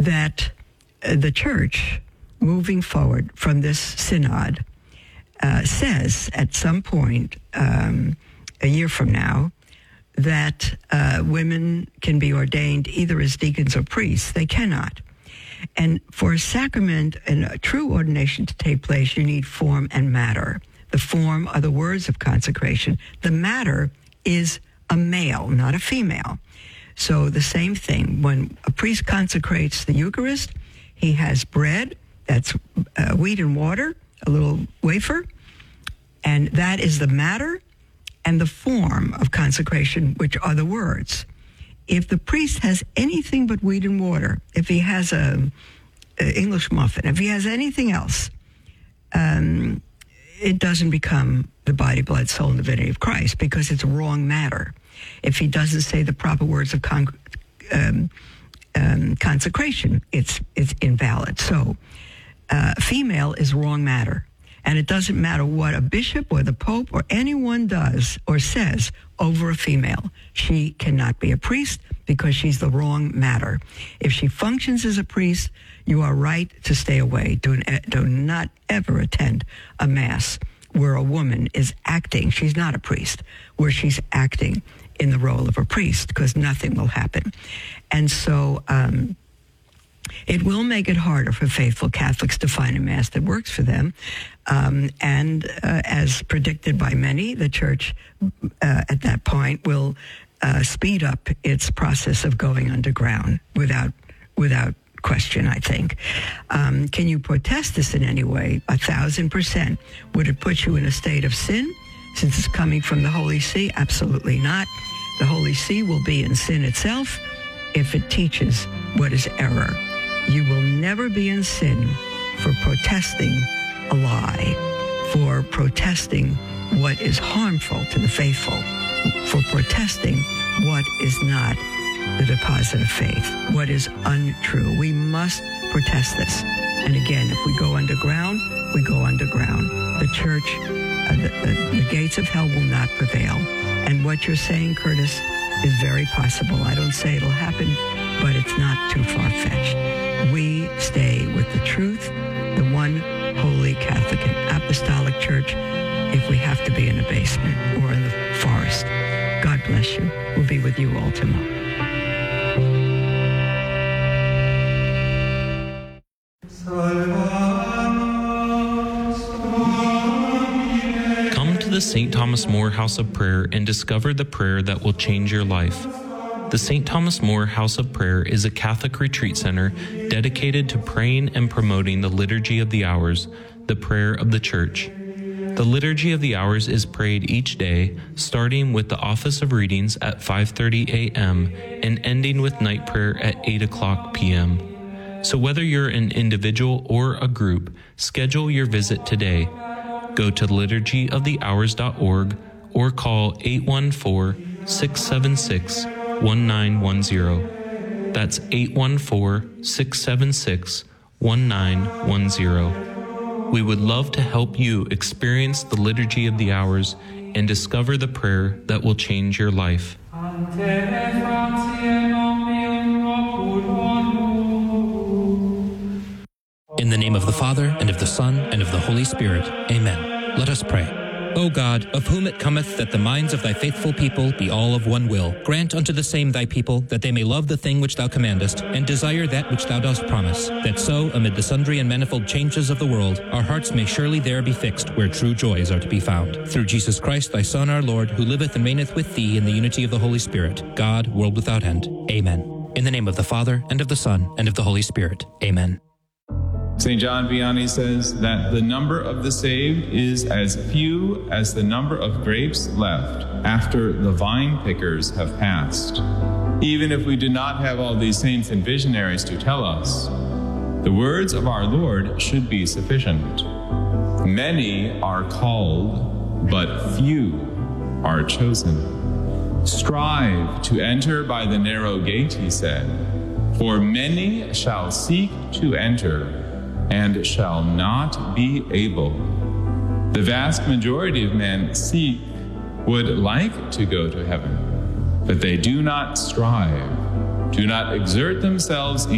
that the church, moving forward from this synod, says at some point a year from now that women can be ordained either as deacons or priests. They cannot. And for a sacrament and a true ordination to take place, you need form and matter. The form are the words of consecration. The matter is a male, not a female. So the same thing, when a priest consecrates the Eucharist, he has bread, that's wheat and water, a little wafer, and that is the matter, and the form of consecration, which are the words. If the priest has anything but wheat and water, if he has a English muffin, if he has anything else, it doesn't become the body, blood, soul, and divinity of Christ, because it's wrong matter. If he doesn't say the proper words of consecration, it's invalid. So female is wrong matter. And it doesn't matter what a bishop or the pope or anyone does or says over a female. She cannot be a priest because she's the wrong matter. If she functions as a priest, you are right to stay away. Do not ever attend a mass where a woman is acting. She's not a priest, where she's acting in the role of a priest, because nothing will happen. And so it will make it harder for faithful Catholics to find a mass that works for them. And as predicted by many, the church at that point will speed up its process of going underground without question, I think. Can you protest this in any way? 1,000%. Would it put you in a state of sin since it's coming from the Holy See? Absolutely not. The Holy See will be in sin itself if it teaches what is error. You will never be in sin for protesting a lie, for protesting what is harmful to the faithful, for protesting what is not the deposit of faith, what is untrue. We must protest this. And again, if we go underground, we go underground. The church, the gates of hell will not prevail. And what you're saying, Curtis, is very possible. I don't say it'll happen, but it's not too far-fetched. We stay with the truth, the one holy Catholic and Apostolic Church, if we have to be in a basement or in the forest. God bless you. We'll be with you all tomorrow. Come to the St. Thomas More House of Prayer and discover the prayer that will change your life. The St. Thomas More House of Prayer is a Catholic retreat center dedicated to praying and promoting the Liturgy of the Hours, the prayer of the Church. The Liturgy of the Hours is prayed each day, starting with the Office of Readings at 5:30 a.m. and ending with night prayer at 8 o'clock p.m. So whether you're an individual or a group, schedule your visit today. Go to liturgyofthehours.org or call 814-676-1910. That's 814-676-1910. We would love to help you experience the Liturgy of the Hours and discover the prayer that will change your life. In the name of the Father, and of the Son, and of the Holy Spirit. Amen. Let us pray. O God, of whom it cometh that the minds of thy faithful people be all of one will, grant unto the same thy people that they may love the thing which thou commandest, and desire that which thou dost promise, that so, amid the sundry and manifold changes of the world, our hearts may surely there be fixed where true joys are to be found. Through Jesus Christ, thy Son, our Lord, who liveth and reigneth with thee in the unity of the Holy Spirit, God, world without end. Amen. In the name of the Father, and of the Son, and of the Holy Spirit. Amen. St. John Vianney says that the number of the saved is as few as the number of grapes left after the vine pickers have passed. Even if we do not have all these saints and visionaries to tell us, the words of our Lord should be sufficient. Many are called, but few are chosen. Strive to enter by the narrow gate, he said, for many shall seek to enter and shall not be able. The vast majority of men would like to go to heaven, but they do not strive, do not exert themselves